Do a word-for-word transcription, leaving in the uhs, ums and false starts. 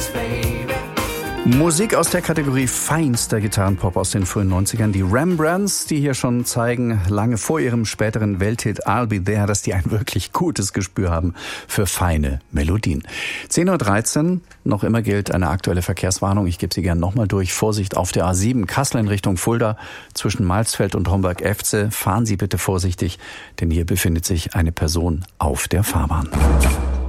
Musik aus der Kategorie feinster Gitarrenpop aus den frühen neunzigern. Die Rembrandts, die hier schon zeigen, lange vor ihrem späteren Welthit I'll Be There, dass die ein wirklich gutes Gespür haben für feine Melodien. zehn Uhr dreizehn, noch immer gilt eine aktuelle Verkehrswarnung. Ich gebe sie gerne nochmal durch. Vorsicht auf der A sieben, Kassel in Richtung Fulda, zwischen Malsfeld und Homburg-Efze. Fahren Sie bitte vorsichtig, denn hier befindet sich eine Person auf der Fahrbahn.